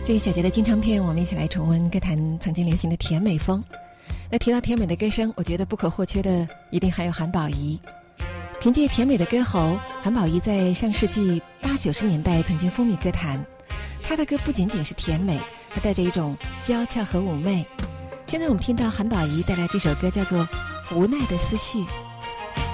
这个小节的金唱片，我们一起来重温歌坛曾经流行的甜美风。那提到甜美的歌声，我觉得不可或缺的一定还有韩宝仪。凭借甜美的歌喉，韩宝仪在上世纪80、90年代曾经风靡歌坛。她的歌不仅仅是甜美，还带着一种娇俏和妩媚。现在我们听到韩宝仪带来这首歌叫做《无奈的思绪》。